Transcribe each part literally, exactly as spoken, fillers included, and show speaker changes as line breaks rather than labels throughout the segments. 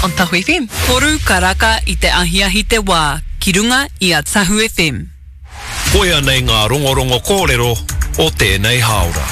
on Tahu F M. Poru karaka I te ahiahi te wā, ki runga I a Tahu F M.
Koia nei ngā rongorongo kōrero o tēnei haora.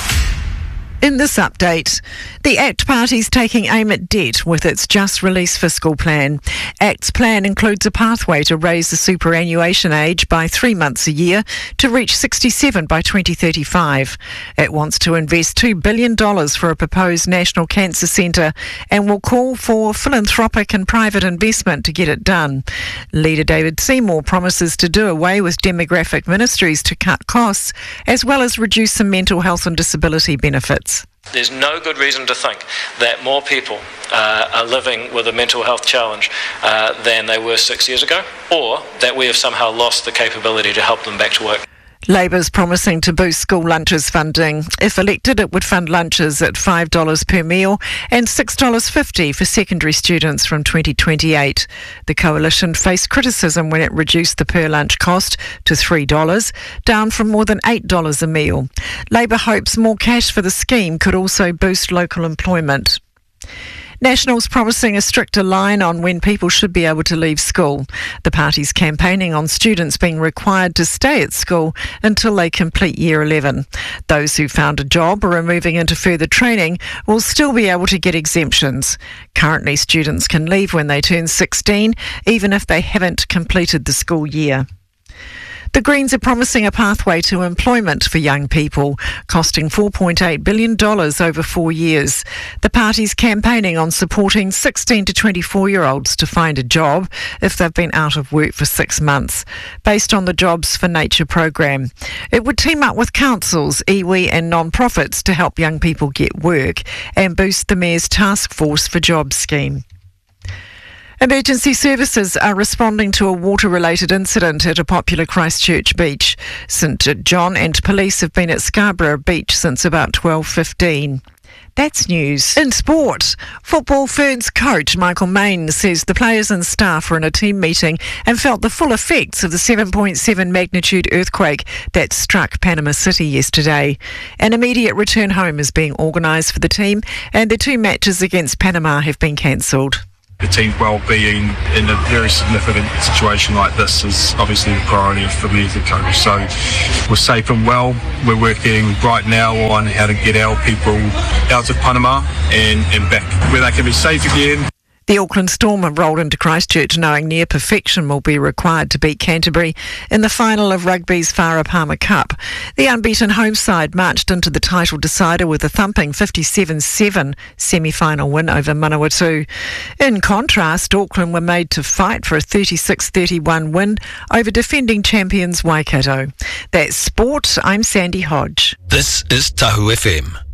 In this update, the ACT Party's taking aim at debt with its just-released fiscal plan. ACT's plan includes a pathway to raise the superannuation age by three months a year to reach sixty-seven by twenty thirty-five. It wants to invest two billion dollars for a proposed national cancer centre and will call for philanthropic and private investment to get it done. Leader David Seymour promises to do away with demographic ministries to cut costs, as well as reduce some mental health and disability benefits.
There's no good reason to think that more people uh, are living with a mental health challenge uh, than they were six years ago, or that we have somehow lost the capability to help them back to work.
Labour's promising to boost school lunches funding. If elected, it would fund lunches at five dollars per meal and six dollars fifty for secondary students from twenty twenty-eight. The coalition faced criticism when it reduced the per-lunch cost to three dollars, down from more than eight dollars a meal. Labour hopes more cash for the scheme could also boost local employment. Nationals promising a stricter line on when people should be able to leave school. The party's campaigning on students being required to stay at school until they complete year eleven. Those who found a job or are moving into further training will still be able to get exemptions. Currently, students can leave when they turn sixteen, even if they haven't completed the school year. The Greens are promising a pathway to employment for young people, costing four point eight billion dollars over four years. The party's campaigning on supporting sixteen to twenty-four-year-olds to find a job if they've been out of work for six months, based on the Jobs for Nature program. It would team up with councils, iwi and non-profits to help young people get work and boost the Mayor's Task Force for Jobs scheme. Emergency services are responding to a water-related incident at a popular Christchurch beach. St John and police have been at Scarborough Beach since about twelve fifteen. That's news. In sport, Football Ferns coach Michael Main says the players and staff were in a team meeting and felt the full effects of the seven point seven magnitude earthquake that struck Panama City yesterday. An immediate return home is being organised for the team, and the two matches against Panama have been cancelled.
The team's well-being in a very significant situation like this is obviously the priority for me as a coach. So we're safe and well. We're working right now on how to get our people out of Panama and, and back where they can be safe again.
The Auckland Storm have rolled into Christchurch knowing near perfection will be required to beat Canterbury in the final of rugby's Farah Palmer Cup. The unbeaten home side marched into the title decider with a thumping fifty-seven seven semi-final win over Manawatu. In contrast, Auckland were made to fight for a thirty-six thirty-one win over defending champions Waikato. That's sport. I'm Sandy Hodge.
This is Tahu F M.